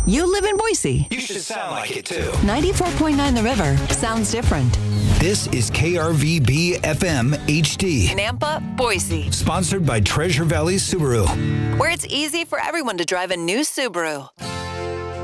You live in Boise. You should sound like it too. 94.9 The River sounds different. This is KRVB FM HD. Nampa, Boise. Sponsored by Treasure Valley Subaru. Where it's easy for everyone to drive a new Subaru.